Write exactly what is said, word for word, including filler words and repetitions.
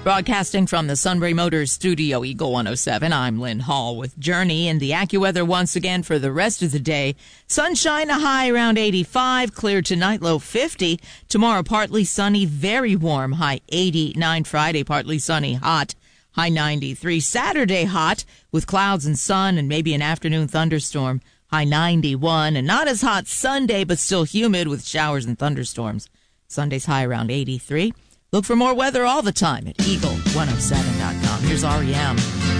Broadcasting from the Sunbury Motors Studio, Eagle one oh seven, I'm Lynn Hall with Journey and the AccuWeather once again for the rest of the day. Sunshine, a high around eighty-five, clear tonight, low fifty. Tomorrow, partly sunny, very warm, high eighty-nine. Friday, partly sunny, hot, high ninety-three. Saturday, hot, with clouds and sun and maybe an afternoon thunderstorm, high ninety-one. And not as hot Sunday, but still humid with showers and thunderstorms. Sunday's high around eighty-three. Look for more weather all the time at eagle one oh seven dot com. Here's R E M.